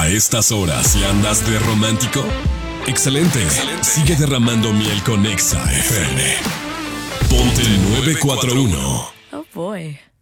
A estas horas, si andas de romántico, excelente. Sigue derramando miel con Exa FM. Ponte 941. Oh boy.